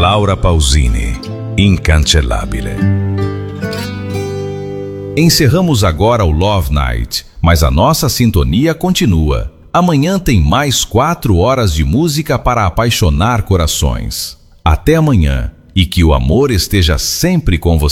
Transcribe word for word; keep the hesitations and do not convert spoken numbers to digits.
Laura Pausini, incancellabile. Encerramos agora o Love Night, mas a nossa sintonia continua. Amanhã tem mais quatro horas de música para apaixonar corações. Até amanhã, e que o amor esteja sempre com você.